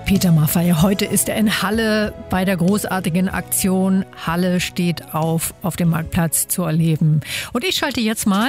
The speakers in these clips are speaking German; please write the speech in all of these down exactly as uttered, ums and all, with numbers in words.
Peter Maffay, heute ist er in Halle bei der großartigen Aktion Halle steht auf, auf dem Marktplatz zu erleben. Und ich schalte jetzt mal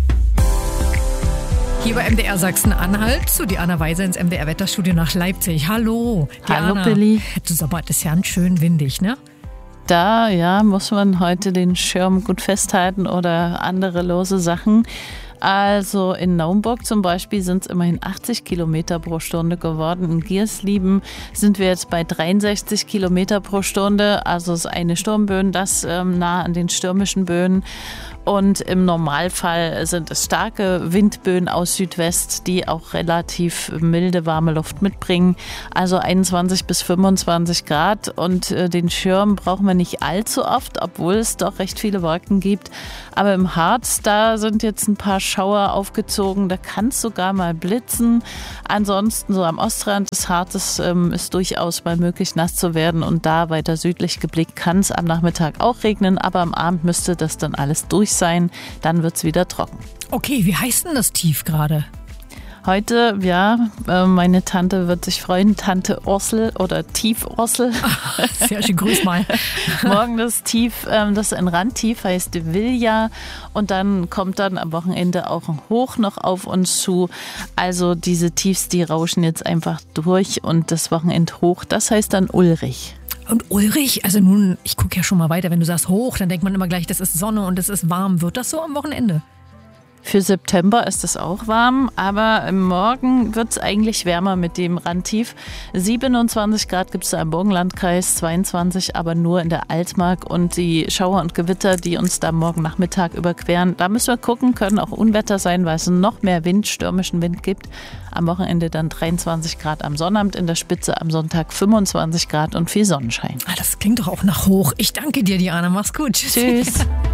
hier bei M D R Sachsen-Anhalt zu Diana Weiser ins M D R-Wetterstudio nach Leipzig. Hallo, Diana. Hallo, Billy. Du sag mal, das ist ja ganz schön windig, ne? Da, ja, muss man heute den Schirm gut festhalten oder andere lose Sachen. Also in Naumburg zum Beispiel sind es immerhin achtzig Kilometer pro Stunde geworden. In Gierslieben sind wir jetzt bei dreiundsechzig Kilometer pro Stunde. Also es ist eine Sturmböen, das ähm, nah an den stürmischen Böen. Und im Normalfall sind es starke Windböen aus Südwest, die auch relativ milde, warme Luft mitbringen. Also einundzwanzig bis fünfundzwanzig Grad. Und äh, den Schirm brauchen wir nicht allzu oft, obwohl es doch recht viele Wolken gibt. Aber im Harz, da sind jetzt ein paar Schauer aufgezogen. Da kann es sogar mal blitzen. Ansonsten so am Ostrand des Harzes ähm, ist durchaus mal möglich, nass zu werden. Und da weiter südlich geblickt kann es am Nachmittag auch regnen. Aber am Abend müsste das dann alles durch sein. Dann wird es wieder trocken. Okay, wie heißt denn das Tief gerade? Heute, ja, meine Tante wird sich freuen, Tante Ursel oder Tief-Ursel. Sehr schön, grüß mal. Morgen das Tief, das ist ein Randtief, heißt Vilja, und dann kommt dann am Wochenende auch ein Hoch noch auf uns zu. Also diese Tiefs, die rauschen jetzt einfach durch und das Wochenendhoch, das heißt dann Ulrich. Und Ulrich, also nun, ich gucke ja schon mal weiter, wenn du sagst hoch, dann denkt man immer gleich, das ist Sonne und es ist warm. Wird das so am Wochenende? Für September ist es auch warm, aber morgen wird es eigentlich wärmer mit dem Randtief. siebenundzwanzig Grad gibt es da im Burgenlandkreis, zweiundzwanzig aber nur in der Altmark. Und die Schauer und Gewitter, die uns da morgen Nachmittag überqueren, da müssen wir gucken, können auch Unwetter sein, weil es noch mehr Wind, stürmischen Wind gibt. Am Wochenende dann dreiundzwanzig Grad am Sonnabend in der Spitze, am Sonntag fünfundzwanzig Grad und viel Sonnenschein. Ah, das klingt doch auch nach hoch. Ich danke dir, Diana. Mach's gut. Tschüss.